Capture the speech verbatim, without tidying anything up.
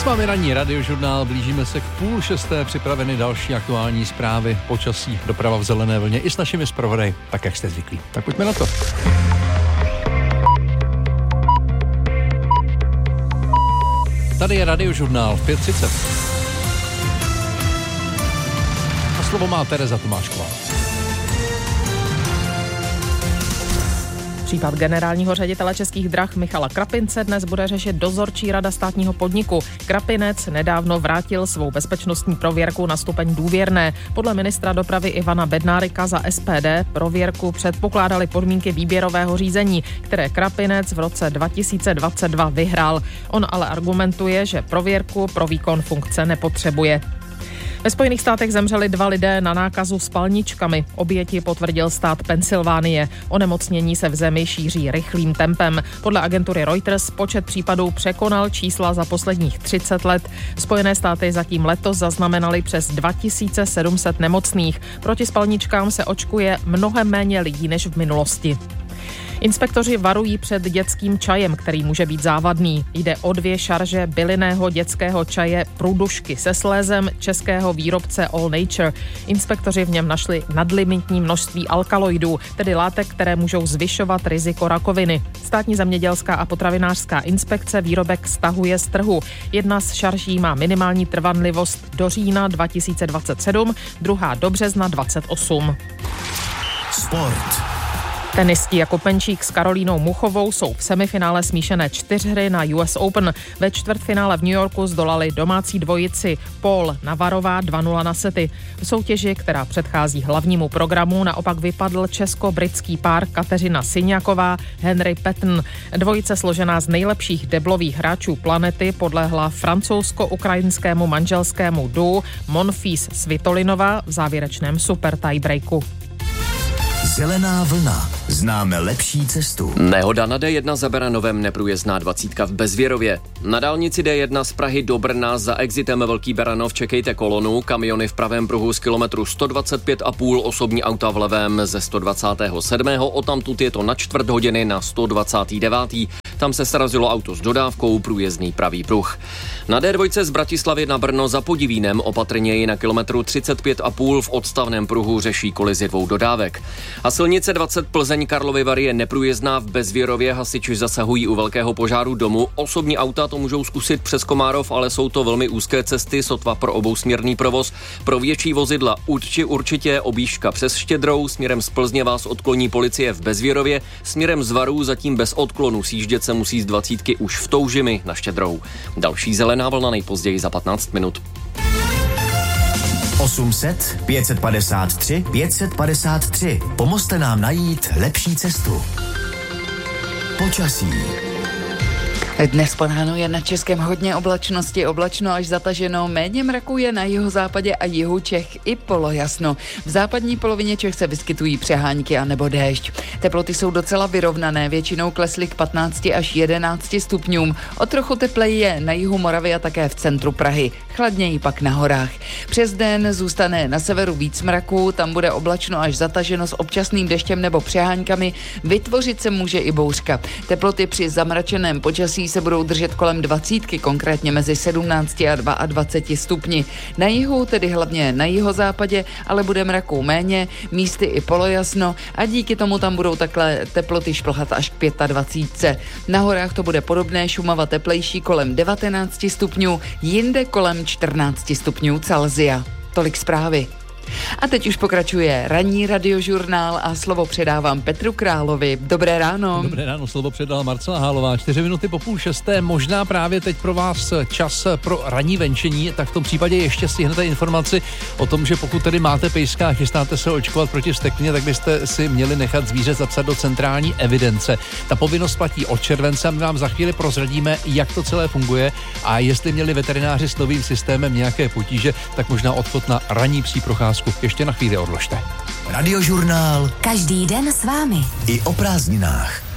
S vámi ranní radiožurnál, blížíme se k půl šesté, připraveny další aktuální zprávy, počasí, doprava v zelené vlně i s našimi zpravodaji, tak jak jste zvyklí. Tak pojďme na to. Tady je radiožurnál v pět třicet. A slovo má Tereza Tomášková. Případ generálního ředitele Českých drah Michala Krapince dnes bude řešit dozorčí rada státního podniku. Krapinec nedávno vrátil svou bezpečnostní prověrku na stupeň důvěrné. Podle ministra dopravy Ivana Bednárika za S P D prověrku předpokládaly podmínky výběrového řízení, které Krapinec v roce dva tisíce dvacet dva vyhrál. On ale argumentuje, že prověrku pro výkon funkce nepotřebuje. Ve Spojených státech zemřeli dva lidé na nákazu spalničkami. Oběti potvrdil stát Pensylvánie. Onemocnění se v zemi šíří rychlým tempem. Podle agentury Reuters počet případů překonal čísla za posledních třicet let. Spojené státy zatím letos zaznamenaly přes dva tisíce sedm set nemocných. Proti spalničkám se očkuje mnohem méně lidí než v minulosti. Inspektoři varují před dětským čajem, který může být závadný. Jde o dvě šarže bylinného dětského čaje Prudušky se slézem českého výrobce All Nature. Inspektoři v něm našli nadlimitní množství alkaloidů, tedy látek, které můžou zvyšovat riziko rakoviny. Státní zemědělská a potravinářská inspekce výrobek stahuje z trhu. Jedna z šarží má minimální trvanlivost do října dva tisíce dvacet sedm, druhá do března dvacet osm. Sport. Tenisti jako Penčík s Karolínou Muchovou jsou v semifinále smíšené čtyřhry na U S Open. Ve čtvrtfinále v New Yorku zdolali domácí dvojici Paul Navarová dva nula na sety. V soutěži, která předchází hlavnímu programu, naopak vypadl česko-britský pár Kateřina Syňáková, Henry Patton. Dvojice složená z nejlepších deblových hráčů planety podlehla francouzsko-ukrajinskému manželskému duo Monfils Svitolinova v závěrečném super tiebreaku. Zelená vlna. Známe lepší cestu. Nehoda na D jedna za Beranovem, neprůjezdná dvacítka v Bezvěrově. Na dálnici D jedna z Prahy do Brna za exitem Velký Beranov čekejte kolonu, kamiony v pravém pruhu z kilometru sto dvacet pět a půl, osobní auta v levém ze sto dvacet sedm. Odtamtud je to na čtvrt hodiny na sto dvacet devět. Tam se srazilo auto s dodávkou, průjezdný pravý pruh. Na D dva z Bratislavy na Brno za Podivínem opatrněji na kilometru třicet pět a půl v odstavném pruhu řeší kolizi dvou dodávek. A silnice dvacet Plzeň Karlovy Vary je neprůjezdná v Bezvěrově, hasiči zasahují u velkého požáru domu. Osobní auta to můžou zkusit přes Komárov, ale jsou to velmi úzké cesty, sotva pro obousměrný provoz. Pro větší vozidla urči, určitě objížďka přes Štědrou, směrem z Plzně vás odkloní policie v Bezvěrově, směrem z Varů zatím bez odklonu sjíždět se musí z dvacítky už v Toužimi na Štědrou. Další zelená vlna nejpozději za patnáct minut. osm set, pět set padesát tři, pět set padesát tři. Pomozte nám najít lepší cestu. Počasí. Dnes po ránu je na českém hodně oblačnosti, oblačno až zataženo, méně mraků je na jihozápadě a jihu Čech i polojasno. V západní polovině Čech se vyskytují přehánky a nebo déšť. Teploty jsou docela vyrovnané, většinou klesly k patnácti až jedenácti stupňům. O trochu tepleji je na jihu Moravy a také v centru Prahy. Chladněji pak na horách. Přes den zůstane na severu víc mraků, tam bude oblačno až zataženo s občasným deštěm nebo přeháňkami. Vytvořit se může i bouřka. Teploty při zamračeném počasí se budou držet kolem dvacítky, konkrétně mezi sedmnácti a dvaceti dvěma stupni. Na jihu, tedy hlavně na jihozápadě, ale bude mraků méně, místy i polojasno a díky tomu tam budou takhle teploty šplhat až k dvaceti pěti. Na horách to bude podobné, Šumava teplejší kolem devatenácti stupňů, jinde kolem čtrnácti stupňů Celsia. Tolik zprávy. A teď už pokračuje ranní radiožurnál a slovo předávám Petru Královi. Dobré ráno. Dobré ráno, slovo předala Marcela Hálová. Čtyři minuty po půl šesté, možná právě teď pro vás čas pro ranní venčení, tak v tom případě ještě stihnete informaci o tom, že pokud tedy máte pejska a chystáte se očkovat proti vzteklině, tak byste si měli nechat zvíře zapsat do centrální evidence. Ta povinnost platí od července a my vám za chvíli prozradíme, jak to celé funguje a jestli měli veterináři s novým systémem nějaké potíže, tak možná odchod na ranní psí procházku ještě na chvíli odložte. Radiožurnál. Každý den s vámi. I o prázdninách.